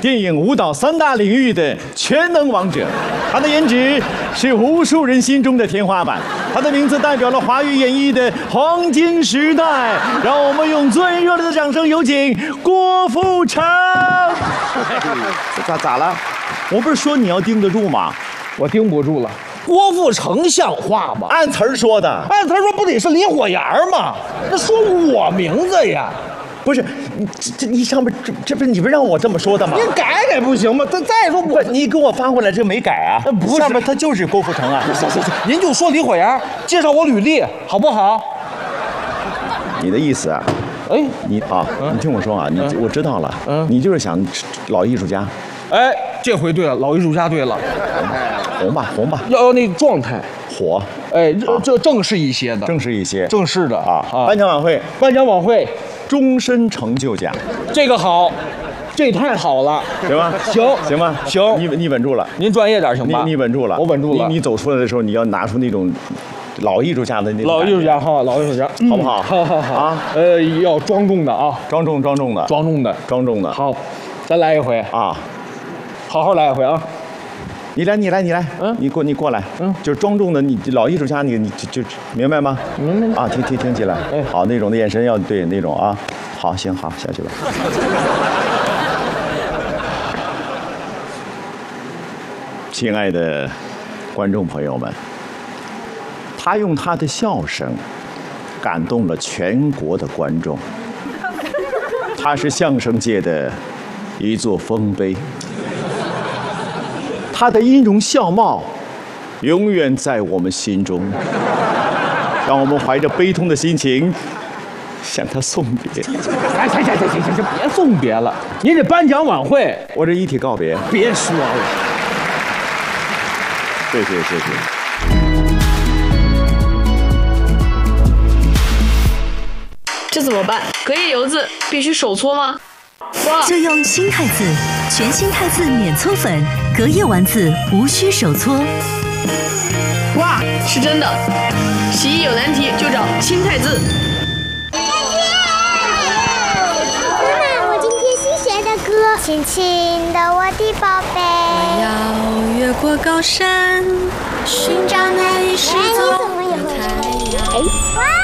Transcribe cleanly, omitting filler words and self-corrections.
电影、舞蹈3大领域的全能王者。他的颜值是无数人心中的天花板，他的名字代表了华语演艺的黄金时代。让我们用最热烈的掌声有请郭富城。咋了？我不是说你要盯得住吗？ 我盯不住了。郭富城像话吗？ 按词儿说的， 按词儿说不得是李火炎吗？这说我名字呀？ 不是你上面这不是你不让我这么说的吗？ 您改不行吗？再说我你给我发过来这没改啊？ 不是， 上面他就是郭富城啊。 行，您就说李火炎，介绍我履历好不好？ 你的意思啊？ 哎， 你听我说啊，我知道了，你就是想老艺术家。 哎，这回对了，老艺术家对了， 红吧， 要那个状态火， 哎，这正式一些的， 正式的啊。颁奖晚会，终身成就奖， 这个好，这太好了， 行吧？行吧？ 行， 你稳住了， 您专业点行吧？ 你稳住了， 我稳住了。 你走出来的时候，你要拿出那种老艺术家的那种老艺术家哈，老艺术家， 好不好？ 好啊，要庄重的啊， 庄重的， 好，再来一回啊。 好好来一回啊！ 你来，你过来，就是庄重的，你老艺术家，你就明白吗？ 明白啊，听起来，好，那种的眼神要对那种啊，好，行，好，下去吧。亲爱的观众朋友们，他用他的笑声感动了全国的观众，他是相声界的一座丰碑。他的音容笑貌永远在我们心中，让我们怀着悲痛的心情向他送别。 行，别送别了，您这颁奖晚会， 我这一体告别。 别说了， 谢谢。 这怎么办？隔夜油渍必须手搓吗？ 就用新太字，全新太字免搓粉，隔夜丸子无需手搓。 哇，是真的！洗衣有难题就找新太字。 妈妈，我今天新学的歌，亲亲的我的宝贝。 我要越过高山，寻找那一世宗的太阳。 哇！